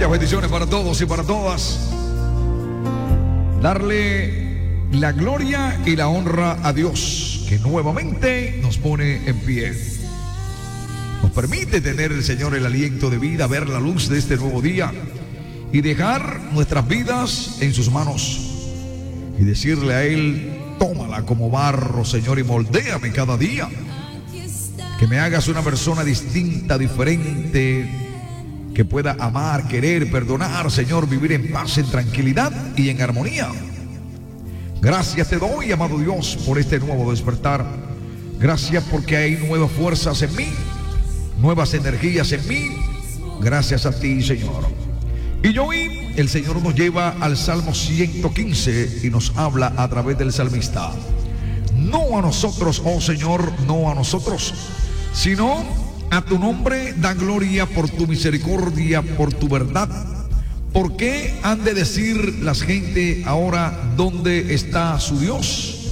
Muchas bendiciones para todos y para todas. Darle la gloria y la honra a Dios, que nuevamente nos pone en pie. Nos permite tener el Señor el aliento de vida, ver la luz de este nuevo día y dejar nuestras vidas en sus manos. Y decirle a Él: tómala como barro, Señor, y moldéame cada día. Que me hagas una persona distinta, diferente, que pueda amar, querer, perdonar, Señor, vivir en paz, en tranquilidad y en armonía. Gracias te doy, amado Dios, por este nuevo despertar. Gracias porque hay nuevas fuerzas en mí, nuevas energías en mí. Gracias a ti, Señor. Y hoy el Señor nos lleva al Salmo 115 y nos habla a través del salmista. No a nosotros, oh Señor, no a nosotros, sino a tu nombre da gloria por tu misericordia, por tu verdad. ¿Por qué han de decir las gente ahora dónde está su Dios?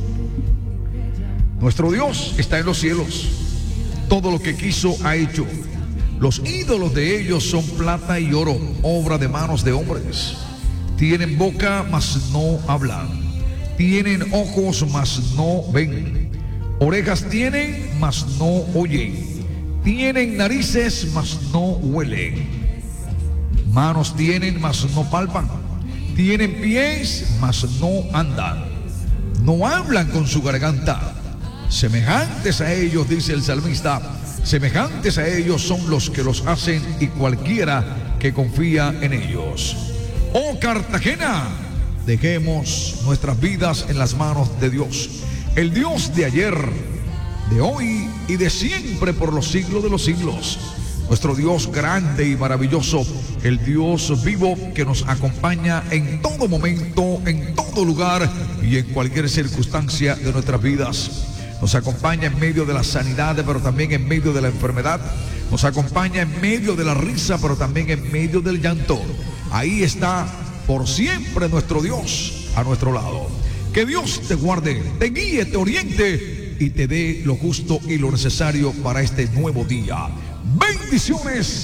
Nuestro Dios está en los cielos. Todo lo que quiso ha hecho. Los ídolos de ellos son plata y oro, obra de manos de hombres. Tienen boca, mas no hablan. Tienen ojos, mas no ven. Orejas tienen, mas no oyen. Tienen narices, mas no huelen. Manos tienen, mas no palpan. Tienen pies, mas no andan. No hablan con su garganta. Semejantes a ellos, dice el salmista, semejantes a ellos son los que los hacen y cualquiera que confía en ellos. Oh Cartagena, dejemos nuestras vidas en las manos de Dios, el Dios de ayer, de hoy y de siempre por los siglos de los siglos. Nuestro Dios grande y maravilloso, el Dios vivo que nos acompaña en todo momento, en todo lugar y en cualquier circunstancia de nuestras vidas. Nos acompaña en medio de la sanidad, pero también en medio de la enfermedad. Nos acompaña en medio de la risa, pero también en medio del llanto. Ahí está por siempre nuestro Dios a nuestro lado. Que Dios te guarde, te guíe, te oriente y te dé lo justo y lo necesario para este nuevo día. Bendiciones